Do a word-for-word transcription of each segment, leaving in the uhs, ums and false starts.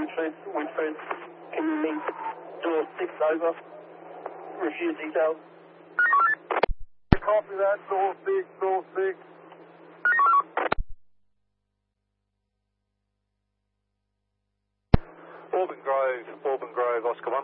Winford, Winford, can you meet door six over? Refuse details. Copy that, door six, door six. Auburn Grove, Auburn Grove, Oscar one.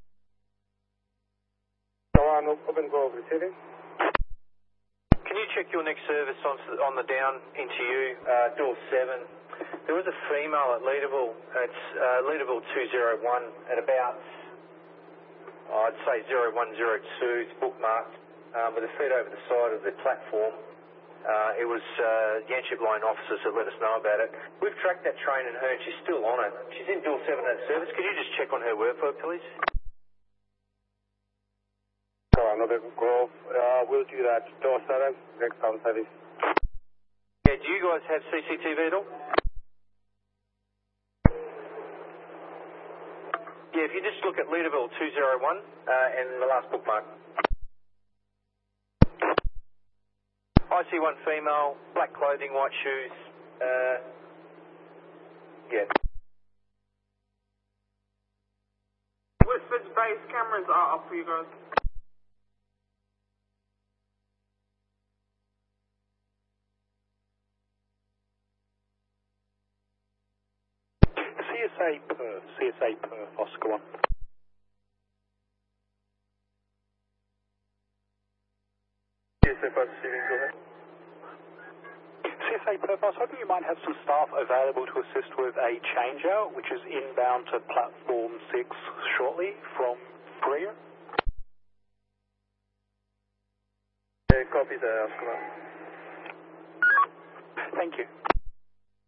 Go on, Auburn Grove, receiving. Can you check your next service on, on the down into you, uh, door seven? There was a female at Leaderville, it's uh, Leaderville two oh one at about, oh, I'd say zero one zero two, it's bookmarked, um, with her feet over the side of the platform. Uh, it was uh, Yanchep line officers that let us know about it. We've tracked that train and her, and she's still on it. She's in door seven at service. Could you just check on her workflow, please? Go on, Auburn Grove, uh, we'll do that. Door seven, next on service. Yeah, do you guys have C C T V at all? Yeah, if you just look at Leaderville two oh one uh, and the last bookmark. I see one female, black clothing, white shoes. Uh, yeah. Whitford's base cameras are up for you guys. C S A Perth, C S A Perth, Oscar one. C S A Perth, receiving, go ahead. C S A Perth, I was hoping you might have some staff available to assist with a changeout, which is inbound to platform six shortly from Korea. Yeah, copy that, Oscar one. Thank you.